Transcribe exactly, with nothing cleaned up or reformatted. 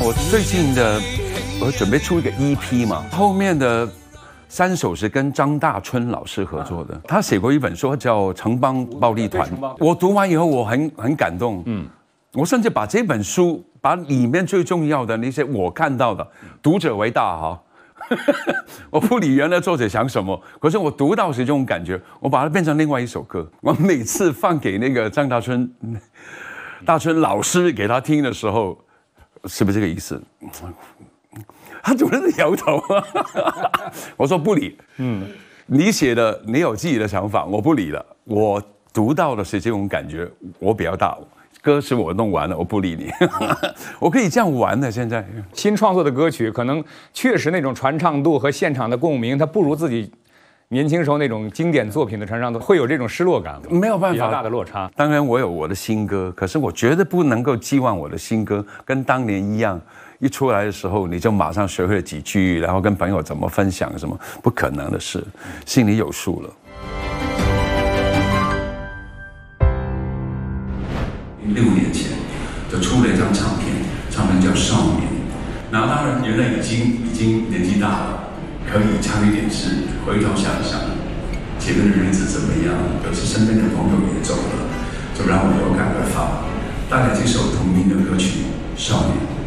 我最近的，我准备出一个 E P 嘛，后面的三首是跟张大春老师合作的，他写过一本书叫《城邦暴力团》，我读完以后我很很感动，嗯，我甚至把这本书把里面最重要的那些我看到的，读者为大哈。我不理原来作者想什么，可是我读到是这种感觉，我把它变成另外一首歌。我每次放给那个张大春、大春老师给他听的时候，是不是这个意思？他总是摇头。我说不理，嗯，你写的你有自己的想法，我不理了。我读到的是这种感觉，我比较大。歌是我弄完了，我不理你，我可以这样玩的。现在新创作的歌曲，可能确实那种传唱度和现场的共鸣，它不如自己年轻时候那种经典作品的传唱度，会有这种失落感， 没有办法， 比较大的落差。 当然，我有我的新歌，可是我绝对不能够寄望我的新歌跟当年一样，一出来的时候你就马上学会了几句，然后跟朋友怎么分享什么，不可能的事，心里有数了。六年前就出了一张唱片，唱片叫《少年》。然后当然原来已经已经年纪大了，可以差一点是回头想一想，前面的日子怎么样？有时身边的朋友也走了，就让我有感而发，带来这首同名的歌曲《少年》。